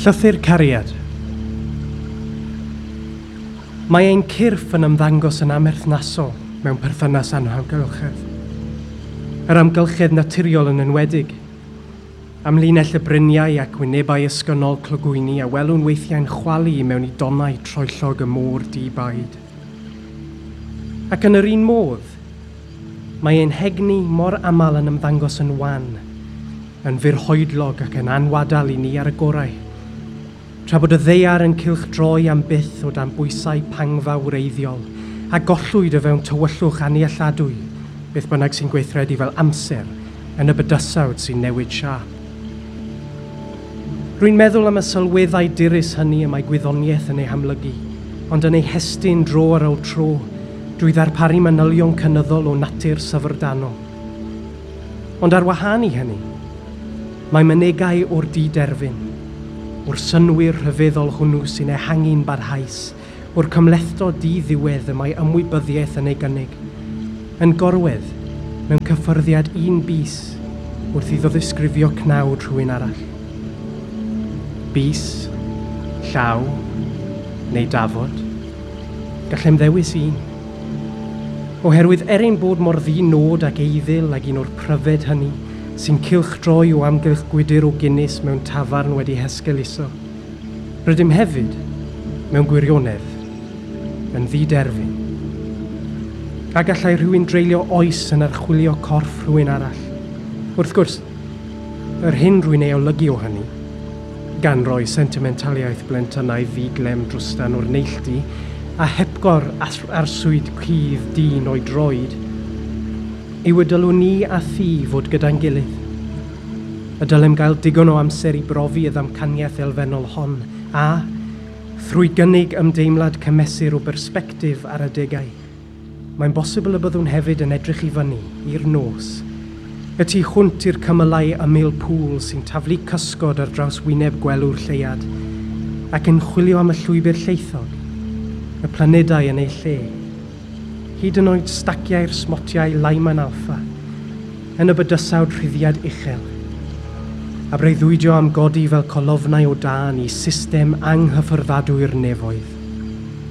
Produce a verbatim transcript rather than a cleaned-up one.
Llythyr cariad. Mae ein cyrff yn ymddangos yn amerthnasol mewn perthynas anhamgylchedd. Yr amgylchedd naturiol yn enwedig. Amlinell y bryniau ac wynebau ysgynol clogwyni a welwn weithiau'n chwalu mewn i donau troellog y môr di-baid. Ac yn yr un modd, mae ein hegni mor aml yn ymddangos yn wan, yn furhoedlog ac yn anwadal i ni ar y gorau. Tra bod y ddeiar yn cylchdroi am byth o dan bwysau pangfa wreiddiol a gollwyd o fewn tywyllwch anialladwy, beth bynnag sy'n gweithredu fel amser yn y bydysawd sy'n newid siap. Rwy'n meddwl am y sylweddau dirus hynny y mae gwyddoniaeth yn ei hamlygu, ond yn ei hestyn dro ar ôl tro, drwy ddarparu manylion cynyddol o natur syfrdanol. Ond ar wahân i hynny, mae mynegau o'r di-derfyn, o'r synwyr rhyfeddol hwnnw sy'n ehangu'n barhaus, o'r cymletho di-ddiwedd y mae ymwybyddiaeth yn ei gynnig, yn gorwedd mewn cyffyrddiad un bus wrth iddo ddisgrifio cnawd rhywun arall. Bus, llaw, neu dafod, gallem ddewis un. Oherwydd er ein bod mor ddi-nod ac eiddil ag un o'r pryfed hynny, sy'n cylchdroi o amgylch gwydr o Guinness mewn tafarn wedi hesgeluso. Rydym hefyd, mewn gwirionedd, yn ddi-derfyn. A gallai rhywun dreulio oes yn archwilio corff rhywun arall. Wrth gwrs, yr hyn rwy'n ei olygu o hynny, gan roi sentimentaliaeth blentynau ddiglem drwstan o'r neilltu a hepgor arswyd cudd dyn o'i droed, yw y dylwn ni a thi fod gyda'n gilydd. Y dylem gael digon o amser i brofi y ddamcaniaeth elfennol hon a, thrwy gynnig ymdeimlad cymesur o bersbectif ar y degau, mae'n bosibl y byddwn hefyd yn edrych i fyny i'r nos, y tu hwnt i'r cymylau ymyl pŵl sy'n taflu cysgod ar draws wyneb gwelw'r lleiad, ac yn chwilio am y llwybr lleithog, y planedau yn ei lle, hyd yn oed staciau'r smotiau Lyman Alpha, yn y bydysawd rhyddiad uchel, a breuddwydio am godi fel colofnau o dan i system anghyffyrddadwy'r nefoedd.